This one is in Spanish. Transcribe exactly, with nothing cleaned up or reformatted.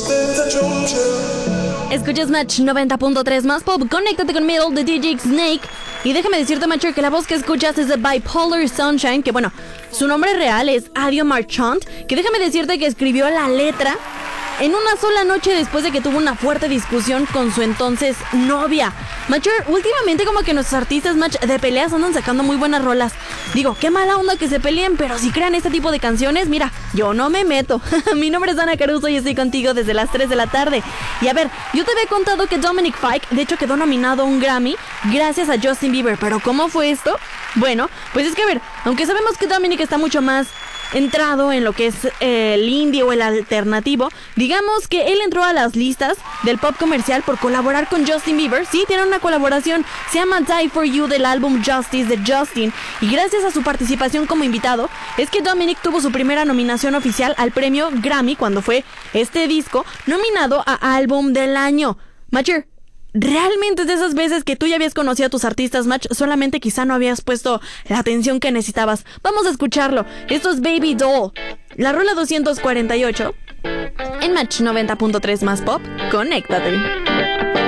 Escuchas Match noventa punto tres más pop. Conéctate con Middle de D J Snake. Y déjame decirte, Matcher, que la voz que escuchas es de Bipolar Sunshine, que bueno, su nombre real es Adio Marchant, que déjame decirte que escribió la letra en una sola noche después de que tuvo una fuerte discusión con su entonces novia. Matcher, últimamente como que nuestros artistas match de peleas andan sacando muy buenas rolas. Digo, qué mala onda que se peleen, pero si crean este tipo de canciones, mira, yo no me meto. Mi nombre es Ana Caruso y estoy contigo desde las tres de la tarde. Y a ver, yo te había contado que Dominic Fike, de hecho, quedó nominado a un Grammy gracias a Justin Bieber. ¿Pero cómo fue esto? Bueno, pues es que a ver, aunque sabemos que Dominic está mucho más entrado en lo que es eh, el indie o el alternativo, digamos que él entró a las listas del pop comercial por colaborar con Justin Bieber. Sí, tienen una colaboración, se llama Die For You, del álbum Justice de Justin, y gracias a su participación como invitado es que Dominic tuvo su primera nominación oficial al premio Grammy cuando fue este disco nominado a álbum del año. Matcher, realmente es de esas veces que tú ya habías conocido a tus artistas match, solamente quizá no habías puesto la atención que necesitabas. Vamos a escucharlo. Esto es Baby Doll, la rola doscientos cuarenta y ocho en Match noventa punto tres más pop. Conéctate.